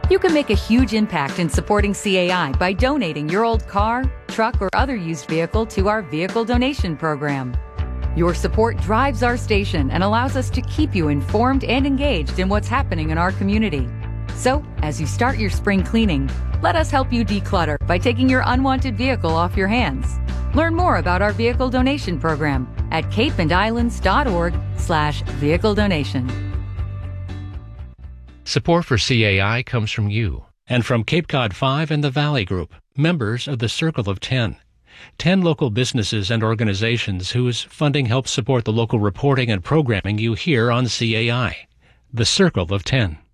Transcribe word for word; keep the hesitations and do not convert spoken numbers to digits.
You can make a huge impact in supporting C A I by donating your old car, truck, or other used vehicle to our vehicle donation program. Your support drives our station and allows us to keep you informed and engaged in what's happening in our community. So, as you start your spring cleaning, let us help you declutter by taking your unwanted vehicle off your hands. Learn more about our vehicle donation program at cape and islands dot org slash vehicle donation. Support for C A I comes from you and from Cape Cod five and the Valley Group, members of the Circle of Ten. Ten local businesses and organizations whose funding helps support the local reporting and programming you hear on C A I. The Circle of Ten.